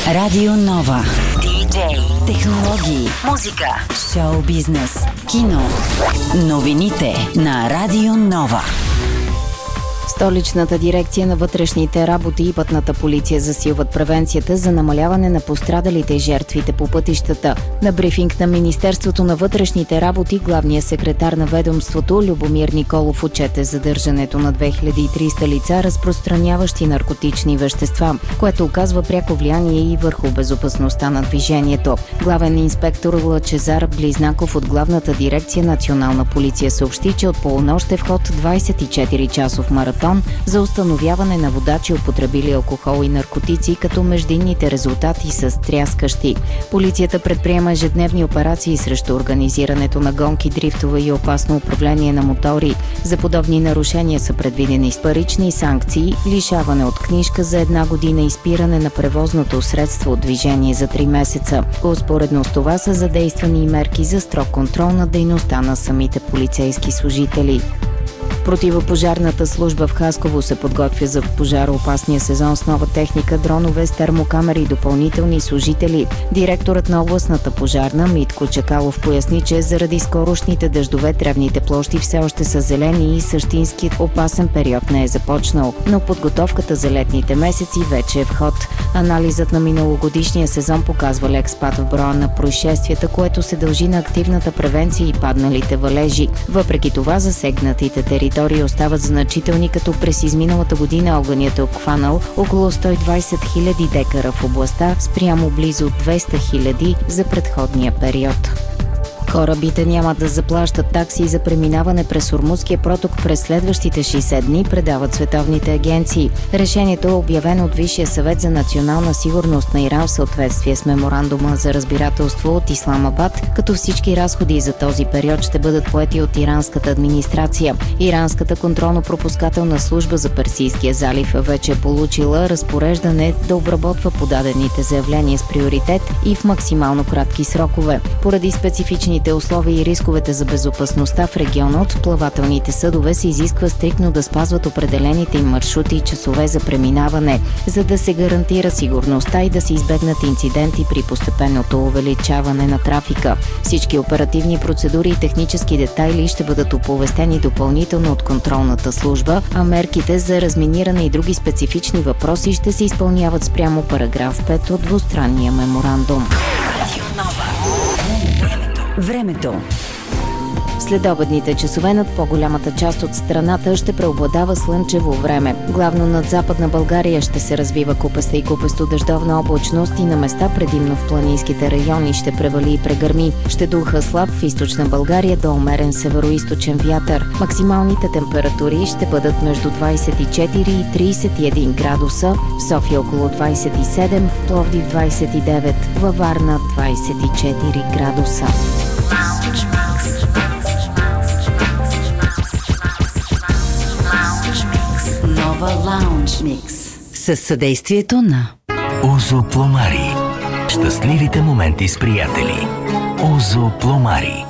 Радио Нова. Диджей, технологии, музика, шоу бизнес, кино. Новините на Радио Нова. Столичната дирекция на вътрешните работи и пътната полиция засилват превенцията за намаляване на пострадалите и жертвите по пътищата. На брифинг на Министерството на вътрешните работи главният секретар на ведомството Любомир Николов отчете задържането на 2300 лица, разпространяващи наркотични вещества, което оказва пряко влияние и върху безопасността на движението. Главен инспектор Лъчезар Близнаков от главната дирекция Национална полиция съобщи, че от полунощ е в ход 24-часов маратон за установяване на водачи, употребили алкохол и наркотици, като междинните резултати са стряскащи. Полицията предприема ежедневни операции срещу организирането на гонки, дрифтове и опасно управление на мотори. За подобни нарушения са предвидени парични санкции, лишаване от книжка за 1 година и спиране на превозното средство от движение за 3 месеца. Успоредно с това са задействани и мерки за строг контрол на дейността на самите полицейски служители. Противопожарната служба в Хасково се подготвя за пожароопасния сезон с нова техника, дронове с термокамери и допълнителни служители. Директорът на областната пожарна Митко Чакалов поясни, че заради скорошните дъждове тревните площи все още са зелени и същинският опасен период не е започнал, но подготовката за летните месеци вече е в ход. Анализът на миналогодишния сезон показва лек спад в броя на происшествията, което се дължи на активната превенция и падналите валежи. Въпреки това, засегнатите територии остават значителни, като през изминалата година огънят е обхванал около 120 000 декара в областта, спрямо близо 200 000 за предходния период. Корабите няма да заплащат такси за преминаване през Ормузския проток през следващите 60 дни, предават световните агенции. Решението е обявено от Висшия съвет за национална сигурност на Иран в съответствие с меморандума за разбирателство от Исламабад, като всички разходи за този период ще бъдат поети от иранската администрация. Иранската контролно-пропускателна служба за Персийския залив вече е получила разпореждане да обработва подадените заявления с приоритет и в максимално кратки срокове. Поради специфичните условия и рисковете за безопасността в региона, от плавателните съдове се изисква стриктно да спазват определените им маршрути и часове за преминаване, за да се гарантира сигурността и да се избегнат инциденти при постепенното увеличаване на трафика. Всички оперативни процедури и технически детайли ще бъдат оповестени допълнително от контролната служба, а мерките за разминиране и други специфични въпроси ще се изпълняват спрямо параграф 5 от двустранния меморандум. Времето. Следобедните часове над по-голямата част от страната ще преобладава слънчево време. Главно над Западна България ще се развива купеста и купесто дъждовна облачност и на места предимно в планинските райони ще превали и прегърми. Ще духа слаб в Източна България до умерен североизточен вятър. Максималните температури ще бъдат между 24 и 31 градуса, в София около 27, в Пловдив 29, във Варна 24 градуса. Нова Лаунж Микс със съдействието на Озо Пломари. Щастливите моменти с приятели. Озо Пломари.